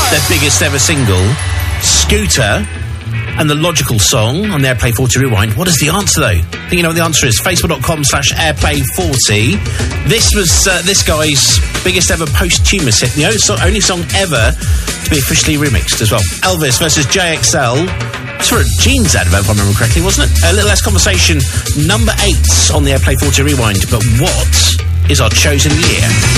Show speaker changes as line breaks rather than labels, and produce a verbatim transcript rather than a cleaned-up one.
their biggest ever single, Scooter, and the logical song on the Airplay forty Rewind. What is the answer, though? I think you know what the answer is. Facebook.com slash Airplay forty. This was uh, this guy's biggest ever posthumous hit. The only, so- only song ever to be officially remixed as well. Elvis versus J X L. It's for a jeans advert, if I remember correctly, wasn't it? A little less conversation. Number eight on the Airplay forty Rewind. But what is our chosen year?